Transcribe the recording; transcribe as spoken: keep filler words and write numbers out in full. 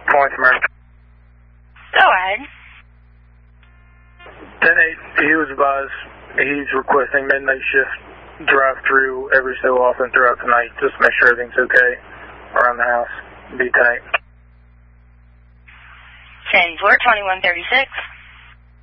Points, America. Go ahead. ten eight, he was advised he's requesting midnight shift drive-through every so often throughout the night, just to make sure everything's okay around the house. Be ten eight. ten four, twenty-one thirty-six.